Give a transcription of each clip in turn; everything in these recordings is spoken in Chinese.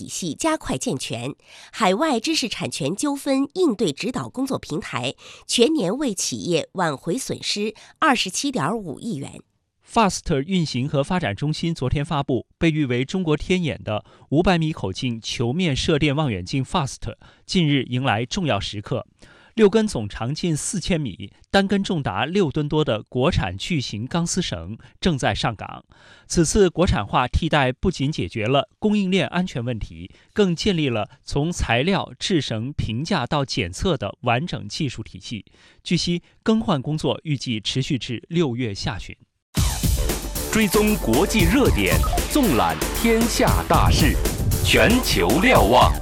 系加快健全，海外知识产权纠纷应对指导工作平台全年为企业挽回损失27.5亿元。 FAST 运行和发展中心昨天发布，被誉为中国天眼的500米口径球面射电望远镜 FAST 近日迎来重要时刻。6根总长近4000米、单根重达6吨多的国产巨型钢丝绳正在上岗。此次国产化替代不仅解决了供应链安全问题，更建立了从材料、制绳、评价到检测的完整技术体系。据悉，更换工作预计持续至6月下旬。 追踪国际热点，纵览天下大事，全球瞭望。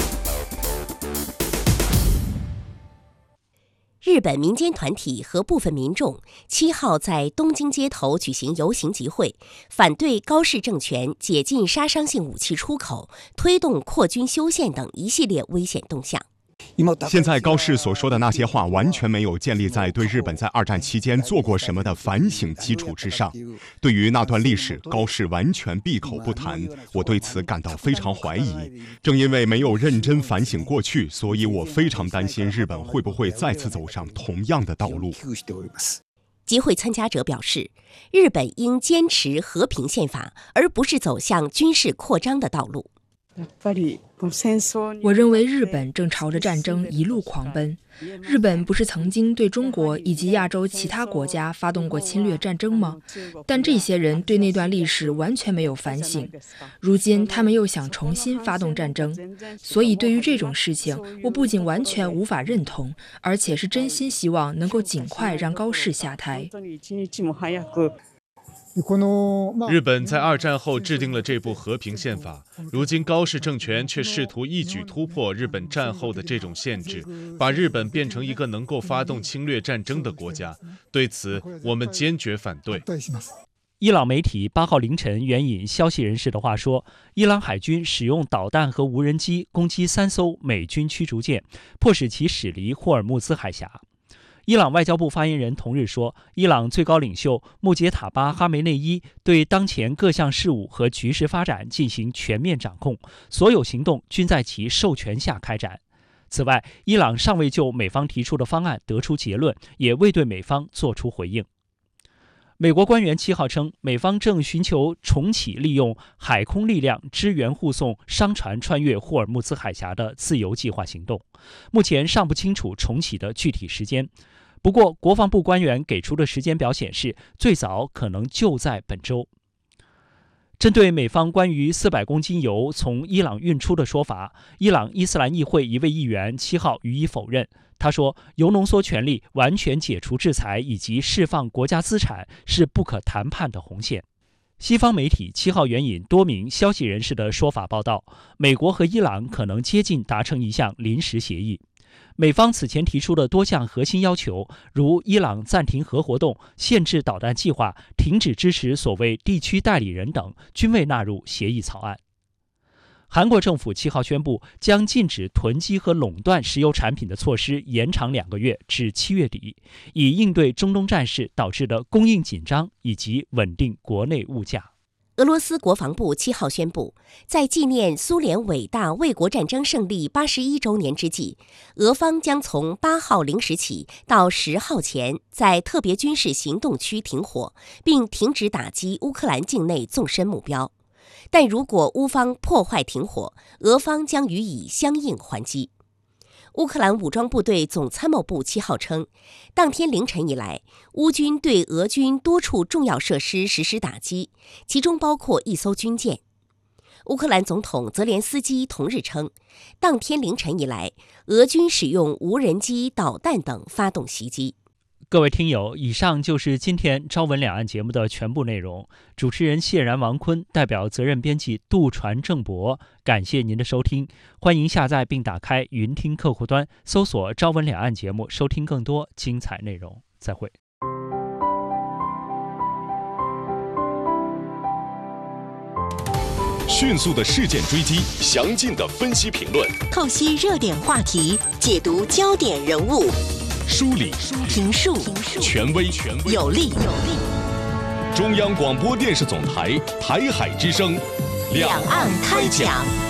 日本民间团体和部分民众7号在东京街头举行游行集会，反对高市政权解禁杀伤性武器出口、推动扩军修宪等一系列危险动向。 现在高市所说的那些话完全没有建立在对日本在2战期间做过什么的反省基础之上。对于那段历史，高市完全闭口不谈，我对此感到非常怀疑。正因为没有认真反省过去，所以我非常担心日本会不会再次走上同样的道路。 集会参加者表示，日本应坚持和平宪法，而不是走向军事扩张的道路。 我认为日本正朝着战争一路狂奔。日本不是曾经对中国以及亚洲其他国家发动过侵略战争吗？但这些人对那段历史完全没有反省，如今他们又想重新发动战争，所以对于这种事情，我不仅完全无法认同，而且是真心希望能够尽快让高市下台。 日本在2战后制定了这部和平宪法，如今高市政权却试图一举突破日本战后的这种限制，把日本变成一个能够发动侵略战争的国家。对此，我们坚决反对。 伊朗媒体8号凌晨援引消息人士的话说，伊朗海军使用导弹和无人机攻击3艘美军驱逐舰，迫使其驶离霍尔木兹海峡。伊朗外交部发言人同日说，伊朗最高领袖穆杰塔巴·哈梅内伊对当前各项事务和局势发展进行全面掌控，所有行动均在其授权下开展。此外，伊朗尚未就美方提出的方案得出结论，也未对美方作出回应。美国官员7号称，美方正寻求重启利用海空力量支援护送商船穿越霍尔木兹海峡的自由计划行动，目前尚不清楚重启的具体时间。不过，国防部官员给出的时间表显示，最早可能就在本周。针对美方关于400公斤油从伊朗运出的说法，伊朗伊斯兰议会一位议员7号予以否认。他说，铀浓缩权利、完全解除制裁以及释放国家资产是不可谈判的红线。西方媒体7号援引多名消息人士的说法报道，美国和伊朗可能接近达成一项临时协议。美方此前提出的多项核心要求，如伊朗暂停核活动、限制导弹计划、停止支持所谓地区代理人等，均未纳入协议草案。韩国政府7号宣布，将禁止囤积和垄断石油产品的措施延长2个月至7月底，以应对中东战事导致的供应紧张以及稳定国内物价。 俄罗斯国防部7号宣布，在纪念苏联伟大卫国战争胜利81周年之际，俄方将从8号0时起到10号前，在特别军事行动区停火，并停止打击乌克兰境内纵深目标。但如果乌方破坏停火，俄方将予以相应还击。乌克兰武装部队总参谋部7号称，当天凌晨以来，乌军对俄军多处重要设施实施打击，其中包括1艘军舰。乌克兰总统泽连斯基同日称，当天凌晨以来，俄军使用无人机、导弹等发动袭击。 各位听友，以上就是今天朝闻两岸节目的全部内容。主持人谢然、王坤代表责任编辑杜传、郑博，感谢您的收听。欢迎下载并打开云听客户端，搜索朝闻两岸节目，收听更多精彩内容。再会。 迅速的事件追击，详尽的分析评论， 透析热点话题，解读焦点人物， 梳理评述权威有力。 中央广播电视总台台海之声， 两岸开讲。